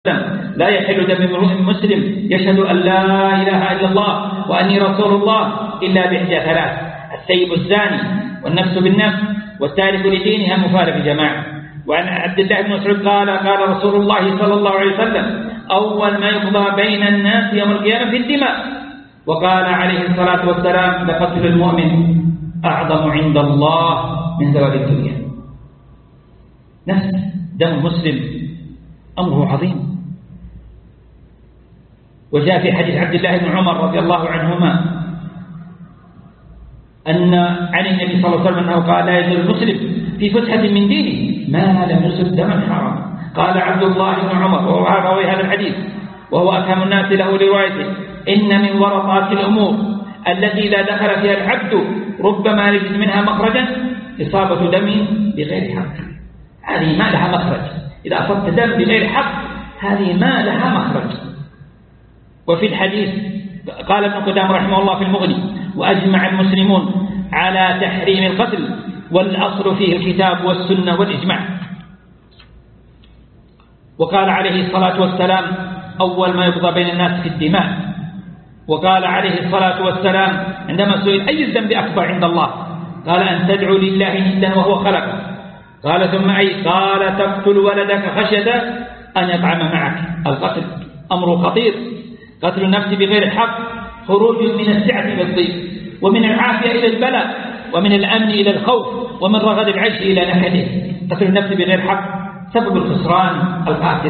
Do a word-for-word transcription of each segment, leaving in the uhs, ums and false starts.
لا يحل دم امرؤ مسلم يشهد أن لا إله إلا الله وأني رسول الله إلا بإحدى ثلاث: السيب الزاني، والنفس بالنفس، والتارك لدينها المفارق جماعة. وعن عبد الله بن مسعود قال: قال رسول الله صلى الله عليه وسلم: أول ما يقضى بين الناس يوم القيامة في الدماء. وقال عليه الصلاة والسلام: لقتل المؤمن أعظم عند الله من زوال الدنيا. نفس دم المسلم أمره عظيم. وجاء في حديث عبد الله بن عمر رضي الله عنهما أن عن النبي صلى الله عليه وسلم أنه قال: لا يزال المسلم في فسحة من دينه ما لم يصب دما حراما. قال عبد الله بن عمر وهو راوي هذا الحديث وهو أفهم الناس له لروايته: إن من ورطات الأمور التي إذا دخل فيها العبد ربما يجد منها مخرجا إصابة دم بغير حق. هذه ما لها مخرج، إذا أصبت دم بغير حق هذه ما لها مخرج. وفي الحديث قال ابن قدامة رحمه الله في المغني: وأجمع المسلمون على تحريم القتل، والأصل فيه الكتاب والسنة والإجماع. وقال عليه الصلاة والسلام: أول ما يقضى بين الناس في الدماء. وقال عليه الصلاة والسلام عندما سئل: أي الذنب أكبر عند الله؟ قال: أن تدعو لله ندا وهو خلقه. قال: ثم أي؟ قال: تقتل ولدك خشية أن يطعم معك. القتل أمر خطير. قتل النفس بغير حق خروج من السعة إلى الضيق، ومن العافية إلى البلاء، ومن الأمن إلى الخوف، ومن رغد العيش إلى نكده. قتل النفس بغير حق سبب الخسران القاتل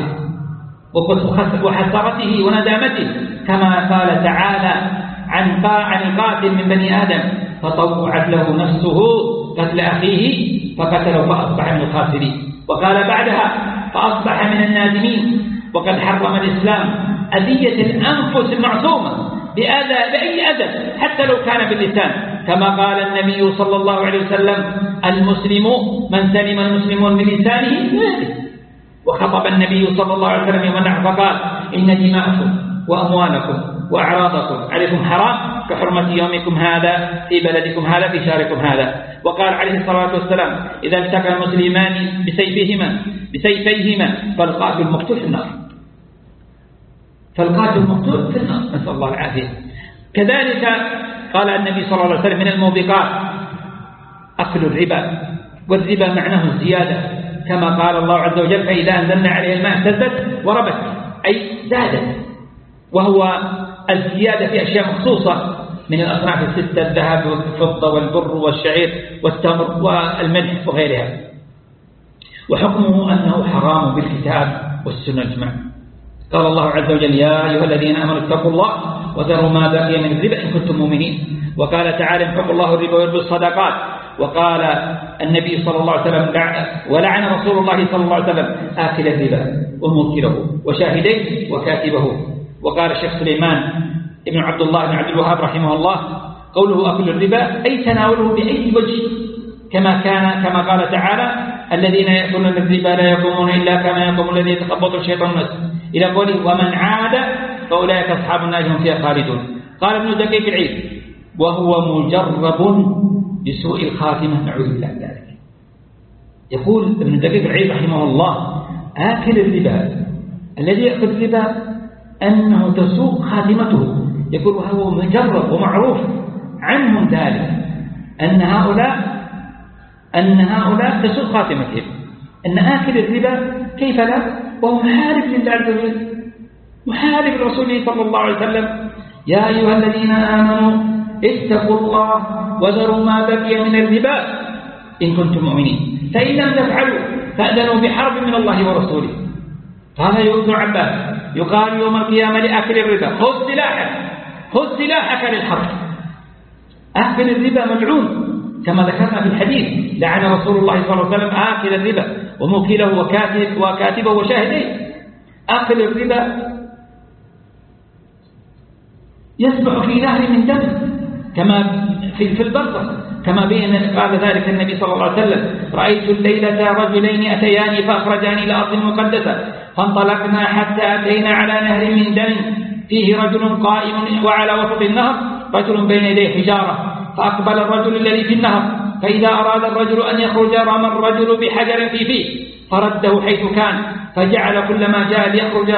وحسرته وندامته، كما قال تعالى عن عن القاتل من بني آدم: فطوعت له نفسه قتل أخيه فقتله فأصبح من الخاسرين. وقال بعدها: فأصبح من النادمين. وقد حرم الإسلام أذية الأنفس المعصومة بأذى بأي أذى حتى لو كان باللسان، كما قال النبي صلى الله عليه وسلم: المسلم من سلم المسلمون بلسانه ويده. وخطب النبي صلى الله عليه وسلم يوم النحر فقال: إن دماءكم وأموالكم وأعراضكم عليكم حرام كحرمة يومكم هذا في بلدكم هذا في شهركم هذا. وقال عليه الصلاة والسلام: إذا التقى المسلمان بسيفهما بسيفيهما فالقاتل المقتول في النار. فالقاتل المقتول في النار، نسأل الله العافية. كذلك قال النبي صلى الله عليه وسلم: من الموبقات أكل الربا. والربا معناه الزيادة، كما قال الله عز وجل: فإذا أنزلنا عليه الماء اهتزت وربت، أي زادت. وهو الزيادة في أشياء مخصوصة من الأصناف الستة: الذهب والفضة والبر والشعير والتمر والملح وغيرها. وحكمه أنه حرام بالكتاب والسنة والإجماع. قال الله عز وجل: يا أيها الذين آمنوا اتقوا الله وذروا ما بقي من الربا إن كنتم مؤمنين. وقال تعالى: يمحق الله الربا ويربي الصدقات. وقال النبي صلى الله عليه وسلم: ولعن رسول الله صلى الله عليه وسلم آكل الربا وموكله وشاهديه وكاتبه. وقال الشيخ سليمان ابن عبد الله بن عبد الوهاب رحمه الله: قوله أكل الربا أي تناوله بأي وجه، كما كان كما قال تعالى: الذين يأكلون الربا لا يقومون إلا كما يقوم الذي يتخبط الشيطان المس، إلى قوله: ومن عاد فأولئك أصحاب النار هم فيها خالدون. قال ابن دقيق العيد: وهو مجرب بسوء الخاتمة، نعوذ بالله من ذلك. يقول ابن دقيق العيد رحمه الله: آكل الربا الذي يأكل الربا أنه تسوء خاتمته. يقول: وهو مجرب ومعروف عنهم ذلك أن هؤلاء أن هؤلاء تسوء خاتمتهم، أن آكل الربا كيف لا وهو محارب لله عز وجل، محارب لرسوله صلى الله عليه وسلم. يا أيها الذين آمنوا اتقوا الله وذروا ما بقي من الربا إن كنتم مؤمنين، فإن لم تفعلوا فأذنوا بحرب من الله ورسوله. قال ابن عباس: يقال يوم القيامة لآكل الربا: خذ سلاحك خذ سلاحك للحرب. آكل الربا ملعون، كما ذكرنا في الحديث: لعن رسول الله صلى الله عليه وسلم آكل الربا وموكله وكاتب وكاتبه وشاهديه. آكل الربا يسبح في نهر من دم كما في في البرزخ، كما بين قال ذلك النبي صلى الله عليه وسلم: رأيت الليلة رجلين أتياني فأخرجاني إلى أرض مقدسة فانطلقنا حتى أتينا على نهر من دم فيه رجل قائم وعلى وسط النهر رجل بين يديه حجارة، فأقبل الرجل الذي في النهر، فإذا أراد الرجل أن يخرج رمى الرجل بحجر في فيه فرده حيث كان، فجعل كلما جاء ليخرج